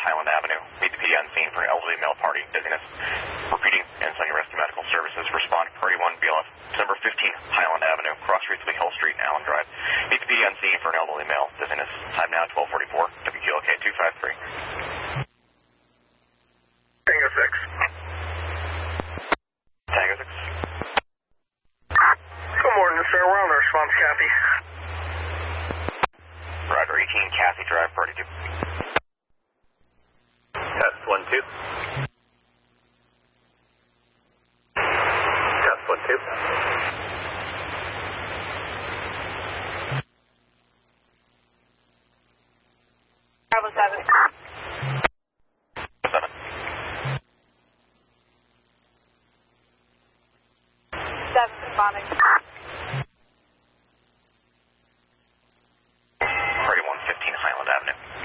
Highland Avenue. Meet the PD on scene for an elderly male party dizziness. Repeating, Ensign Rescue Medical Services. Respond, Party 1, BLF, December 15, Highland Avenue, cross streets of Hill Street and Allen Drive. Meet the PD on scene for an elderly male dizziness. Time now 12:44. WQLK 253. Tango 6. Tango 6. Good morning, sir. We're on the response, Kathy. Roger, 18 Kathy Drive, Party 2. Test 1, 2. Test 1, 2. Bravo 7. 7. 7 responding. Party 1, 15 Highland Avenue.